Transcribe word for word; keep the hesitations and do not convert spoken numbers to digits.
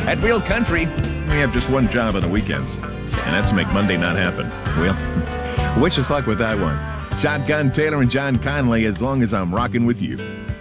At Real Country, we have just one job on the weekends, and that's to make Monday not happen. Well, wish us luck with that one. Shotgun Taylor and John Conley, as long as I'm rocking with you.